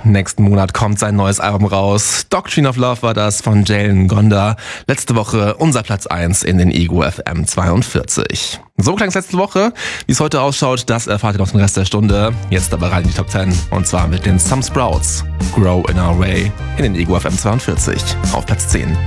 Nächsten Monat kommt sein neues Album raus. Doctrine of Love war das von Jalen Gonda. Letzte Woche unser Platz 1 in den Ego FM 42. So klang es letzte Woche. Wie es heute ausschaut, das erfahrt ihr noch den Rest der Stunde. Jetzt aber rein in die Top 10. Und zwar mit den Some Sprouts. Grow in Our Way in den Ego FM 42. Auf Platz 10.